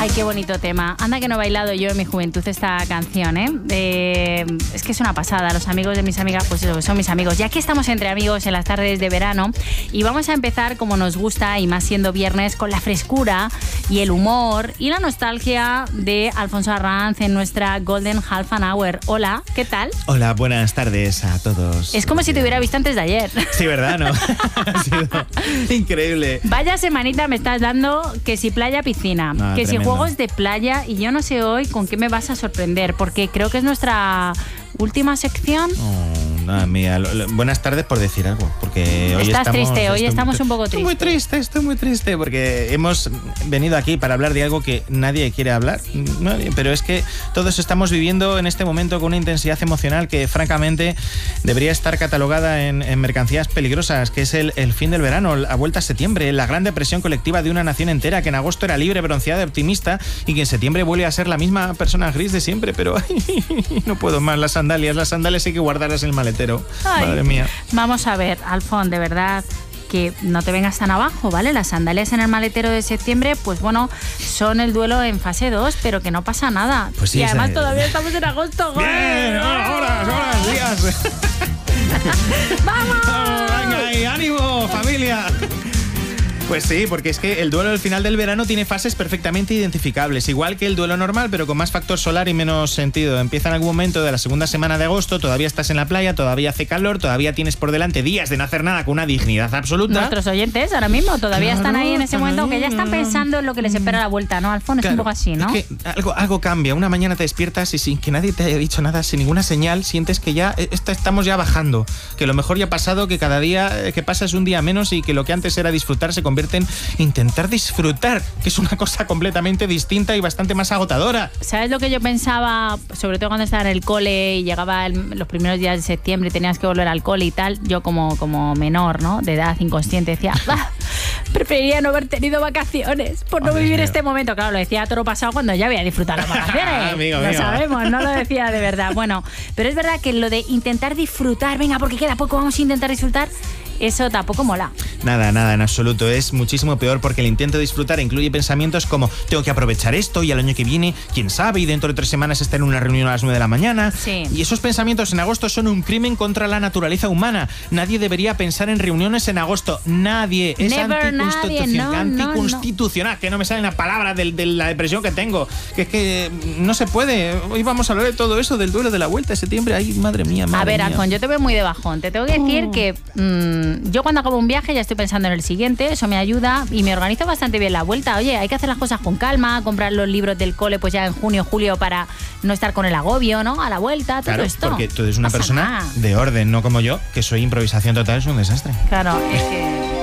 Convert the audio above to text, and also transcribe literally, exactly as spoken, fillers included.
Ay, qué bonito tema. Anda que no he bailado yo en mi juventud esta canción, ¿eh? eh es que es una pasada. Los amigos de mis amigas, pues eso, son mis amigos. Ya que estamos entre amigos en las tardes de verano y vamos a empezar como nos gusta y más siendo viernes con la frescura y el humor y la nostalgia de Alfonso Arranz en nuestra Golden Half an Hour. Hola, ¿qué tal? Hola, buenas tardes a todos. Es como si te hubiera visto antes de ayer. Sí, ¿verdad? ¿No? Ha sido increíble. Vaya semanita me estás dando, que si playa, piscina, No, que tremendo. si juegos de playa, y yo no sé hoy con qué me vas a sorprender, porque creo que es nuestra última sección. Oh, nada, mía. Lo- lo- buenas tardes por decir algo, porque hoy Estás estamos... triste, hoy estoy estamos muy- un poco Estoy muy tristes. triste, estoy muy triste, porque hemos venido aquí para hablar de algo que nadie quiere hablar, nadie, pero es que todos estamos viviendo en este momento con una intensidad emocional que francamente debería estar catalogada en, en mercancías peligrosas, que es el, el fin del verano, la vuelta a septiembre, la gran depresión colectiva de una nación entera que en agosto era libre, bronceada y optimista y que en septiembre vuelve a ser la misma persona gris de siempre, pero ay, no puedo más, las sandalias, las sandalias hay que guardarlas en el maletero. Ay, Madre mía. Vamos a ver, Alfon, de verdad, que no te vengas tan abajo, ¿vale? Las sandalias en el maletero de septiembre, pues bueno, son el duelo en fase dos, pero que no pasa nada. Pues sí, y además esa- todavía estamos en agosto. ¡joder! Bien, horas, horas, días. ¡Vamos! Venga, y ánimo, familia. Pues sí, porque es que el duelo del final del verano tiene fases perfectamente identificables, igual que el duelo normal, pero con más factor solar y menos sentido. Empieza en algún momento de la segunda semana de agosto, todavía estás en la playa, todavía hace calor, todavía tienes por delante días de no hacer nada con una dignidad absoluta. Nuestros oyentes ahora mismo todavía Claro, están ahí en ese están momento ahí, que ya están pensando en lo que les espera la vuelta, ¿no, Alfon? Es Claro, un poco así, ¿no? Es que algo, algo cambia. Una mañana te despiertas y sin que nadie te haya dicho nada, sin ninguna señal, sientes que ya eh, esta- estamos ya bajando. Que lo mejor ya ha pasado, que cada día eh, que pasa es un día menos y que lo que antes era disfrutar se convierte en intentar disfrutar, que es una cosa completamente distinta y bastante más agotadora. ¿Sabes lo que yo pensaba, sobre todo cuando estaba en el cole y llegaba el- los primeros días de septiembre y tenías que volver al cole y tal? Yo como, como menor, ¿no? De edad inconsciente decía, "Ah, preferiría no haber tenido vacaciones por no Hombre, vivir mío. este momento". Claro, lo decía a toro pasado cuando ya había disfrutado las vacaciones. Amigo lo mío. sabemos, no lo decía de verdad. Bueno, pero es verdad que lo de intentar disfrutar, venga, porque queda poco, vamos a intentar disfrutar, eso tampoco mola. Nada, nada, en absoluto. Es muchísimo peor porque el intento de disfrutar incluye pensamientos como tengo que aprovechar esto y al año que viene, quién sabe, y dentro de tres semanas estar en una reunión a las nueve de la mañana. Sí. Y esos pensamientos en agosto son un crimen contra la naturaleza humana. Nadie debería pensar en reuniones en agosto. Nadie. Es Never, anticonstitucional. nadie. No, no, no. anticonstitucional. Que no me sale la palabra de, de la depresión que tengo. Que es que no se puede. Hoy vamos a hablar de todo eso, del duelo de la vuelta de septiembre. Ay, madre mía, madre A ver, mía. Alfon, yo te veo muy de bajón. Te tengo que decir que mmm, yo cuando acabo un viaje ya estoy pensando en el siguiente, eso me ayuda y me organizo bastante bien la vuelta. Oye, hay que hacer las cosas con calma, comprar los libros del cole pues ya en junio, julio para no estar con el agobio, ¿no? A la vuelta, todo Claro, esto. porque tú eres una Pasa persona nada. de orden, no como yo, que soy improvisación total, es un desastre. Claro, es que